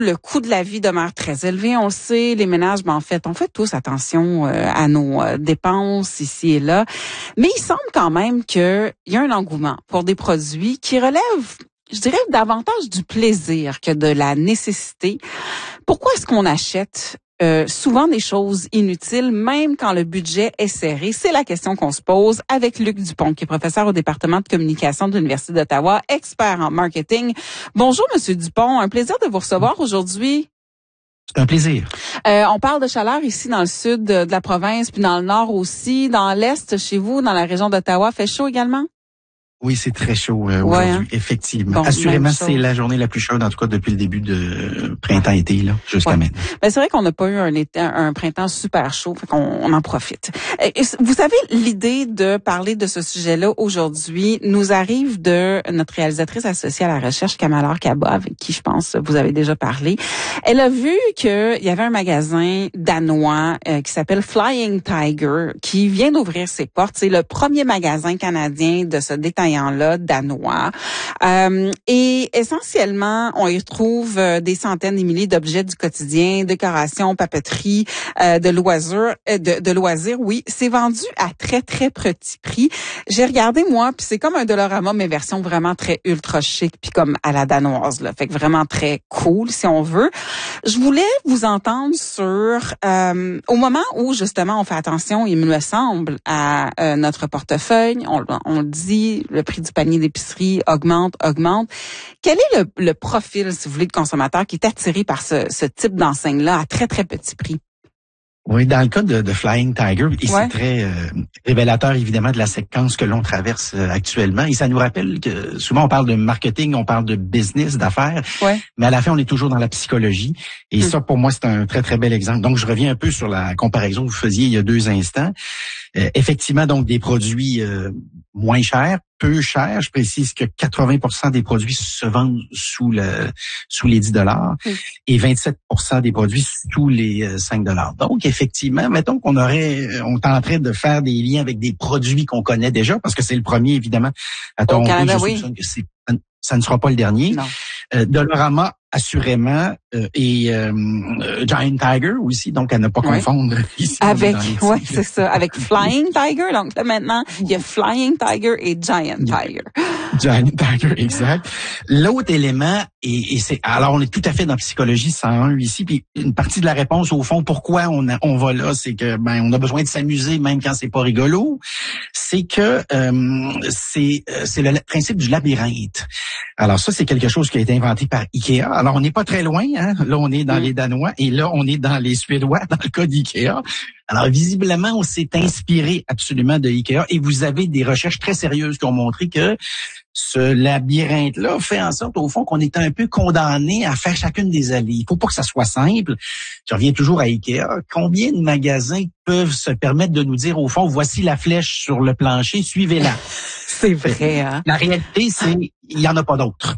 Le coût de la vie demeure très élevé, on le sait. Les ménages, en fait, on fait tous attention à nos dépenses ici et là. Mais il semble quand même qu'il y a un engouement pour des produits qui relèvent, je dirais, davantage du plaisir que de la nécessité. Pourquoi est-ce qu'on achète souvent des choses inutiles, même quand le budget est serré? C'est la question qu'on se pose avec Luc Dupont, qui est professeur au département de communication de l'Université d'Ottawa, expert en marketing. Bonjour, Monsieur Dupont. Un plaisir de vous recevoir aujourd'hui. C'est un plaisir. On parle de chaleur ici dans le sud de la province, puis dans le nord aussi. Dans l'est, chez vous, dans la région d'Ottawa, fait chaud également? Oui, c'est très chaud aujourd'hui, effectivement. Bon, Assurément, c'est la journée la plus chaude, en tout cas depuis le début de printemps-été là, jusqu'à maintenant. Ben, c'est vrai qu'on n'a pas eu un printemps super chaud, fait qu'on en profite. Vous savez, l'idée de parler de ce sujet-là aujourd'hui nous arrive de notre réalisatrice associée à la recherche, Kamala Kaba, avec qui je pense vous avez déjà parlé. Elle a vu qu'il y avait un magasin danois qui s'appelle Flying Tiger qui vient d'ouvrir ses portes. C'est le premier magasin canadien de ce détaillant là danois. Et essentiellement, on y retrouve des centaines de milliers d'objets du quotidien, décorations, papeterie, de loisirs. Oui, c'est vendu à très, très petit prix. J'ai regardé, moi, puis c'est comme un Dollarama, mais version vraiment très ultra chic, puis comme à la danoise, là. Fait que vraiment très cool, si on veut. Je voulais vous entendre sur, au moment où, justement, on fait attention, il me semble, à notre portefeuille, on le dit, le prix du panier d'épicerie augmente. Quel est le profil, si vous voulez, de consommateur qui est attiré par ce type d'enseigne-là à très, très petit prix? Oui, dans le cas de Flying Tiger, et c'est très révélateur évidemment de la séquence que l'on traverse actuellement. Et ça nous rappelle que souvent on parle de marketing, on parle de business, d'affaires, mais à la fin on est toujours dans la psychologie. Et ça, pour moi, c'est un très très bel exemple. Donc je reviens un peu sur la comparaison que vous faisiez il y a 2 instants. Effectivement, donc des produits moins chers, peu chers. Je précise que 80% des produits se vendent sous les $10 et 27% des produits sous les $5. Donc, effectivement, mettons qu'on tenterait de faire des liens avec des produits qu'on connaît déjà, parce que c'est le premier, évidemment, à Toronto. Canada, je soupçonne que ça ne sera pas le dernier. Dollarama, assurément, et Giant Tiger aussi, donc à ne pas confondre ici. Avec, c'est ça, avec Flying Tiger. Donc là maintenant, il y a Flying Tiger et Giant Tiger. Giant Tiger, exact. L'autre élément, et c'est, alors on est tout à fait dans psychologie 101 ici, puis une partie de la réponse au fond, pourquoi on va là, c'est que on a besoin de s'amuser même quand c'est pas rigolo. C'est que c'est le principe du labyrinthe. Alors ça, c'est quelque chose qui a été inventé par Ikea. Alors on n'est pas très loin, hein. Là on est dans les Danois et là on est dans les Suédois dans le cas d'Ikea. Alors visiblement, on s'est inspiré absolument de Ikea et vous avez des recherches très sérieuses qui ont montré que ce labyrinthe-là fait en sorte, au fond, qu'on est un peu condamné à faire chacune des allées. Il faut pas que ça soit simple. Je reviens toujours à Ikea. Combien de magasins peuvent se permettre de nous dire, au fond, voici la flèche sur le plancher, suivez-la? C'est vrai, hein? La réalité, c'est, il y en a pas d'autres.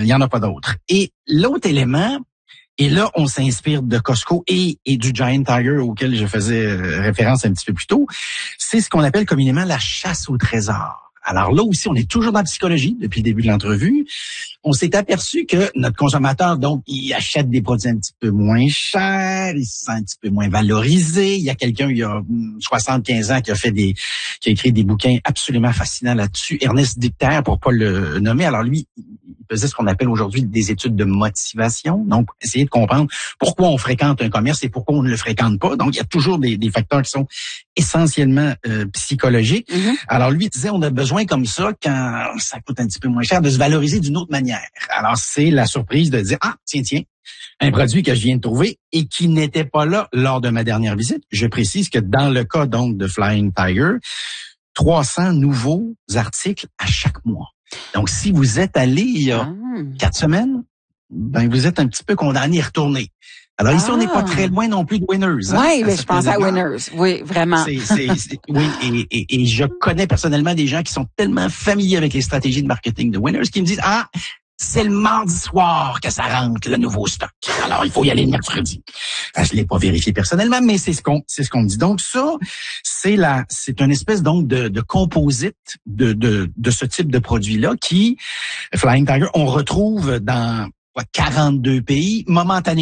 Et l'autre élément, et là, on s'inspire de Costco et du Giant Tiger auquel je faisais référence un petit peu plus tôt, c'est ce qu'on appelle communément la chasse au trésor. Alors là aussi, on est toujours dans la psychologie depuis le début de l'entrevue. On s'est aperçu que notre consommateur, donc, il achète des produits un petit peu moins chers, il se sent un petit peu moins valorisé. Il y a quelqu'un, il y a 75 ans, qui a écrit des bouquins absolument fascinants là-dessus. Ernest Dicter, pour pas le nommer. Alors lui, il faisait ce qu'on appelle aujourd'hui des études de motivation. Donc, essayer de comprendre pourquoi on fréquente un commerce et pourquoi on ne le fréquente pas. Donc, il y a toujours des facteurs qui sont essentiellement psychologiques. Alors lui, il disait, on a besoin comme ça, quand ça coûte un petit peu moins cher, de se valoriser d'une autre manière. Alors, c'est la surprise de dire, tiens, un produit que je viens de trouver et qui n'était pas là lors de ma dernière visite. Je précise que dans le cas, donc, de Flying Tiger, 300 nouveaux articles à chaque mois. Donc, si vous êtes allé il y a 4 semaines, vous êtes un petit peu condamné à y retourner. Alors ici, on n'est pas très loin non plus de Winners. Oui, mais je pense à Winners. Oui, vraiment. Oui, et je connais personnellement des gens qui sont tellement familiers avec les stratégies de marketing de Winners qui me disent, c'est le mardi soir que ça rentre, le nouveau stock. Alors, il faut y aller le mercredi. Je l'ai pas vérifié personnellement, mais c'est ce qu'on me dit. Donc, ça, c'est une espèce donc de composite de ce type de produit-là qui, Flying Tiger, on retrouve dans 42 pays momentanément.